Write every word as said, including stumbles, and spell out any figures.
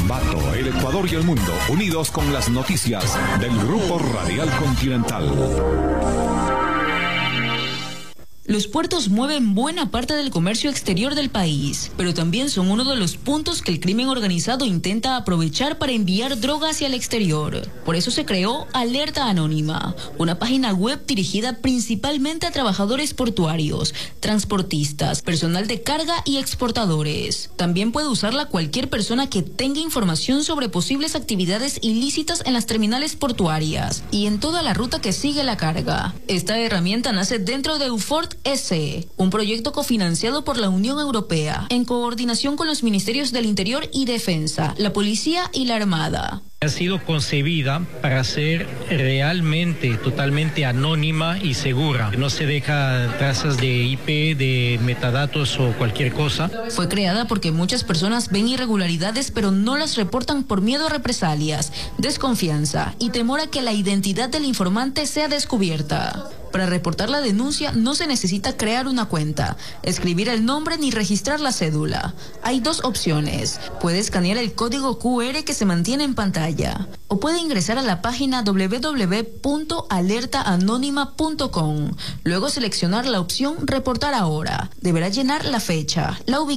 Ambato, el Ecuador y el mundo, unidos con las noticias del Grupo Radial Continental. Los puertos mueven buena parte del comercio exterior del país, pero también son uno de los puntos que el crimen organizado intenta aprovechar para enviar droga hacia el exterior. Por eso se creó Alerta Anónima, una página web dirigida principalmente a trabajadores portuarios, transportistas, personal de carga y exportadores. También puede usarla cualquier persona que tenga información sobre posibles actividades ilícitas en las terminales portuarias y en toda la ruta que sigue la carga. Esta herramienta nace dentro de Ufort S, un proyecto cofinanciado por la Unión Europea, en coordinación con los Ministerios del Interior y Defensa, la Policía y la Armada. Ha sido concebida para ser realmente totalmente anónima y segura. No se deja trazas de I P, de metadatos o cualquier cosa. Fue creada porque muchas personas ven irregularidades pero no las reportan por miedo a represalias, desconfianza y temor a que la identidad del informante sea descubierta. Para reportar la denuncia no se necesita crear una cuenta, escribir el nombre ni registrar la cédula. Hay dos opciones. Puede escanear el código Q R que se mantiene en pantalla o puede ingresar a la página doble u doble u doble u punto alerta anónima punto com. Luego seleccionar la opción Reportar ahora. Deberá llenar la fecha, la ubicación